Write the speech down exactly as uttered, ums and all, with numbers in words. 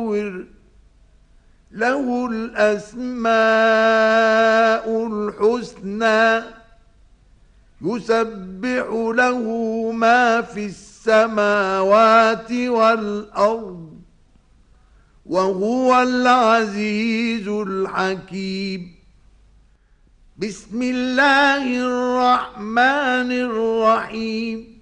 مصور له الأسماء الحسنى يسبح له ما في السماوات والأرض وهو العزيز الحكيم. بسم الله الرحمن الرحيم.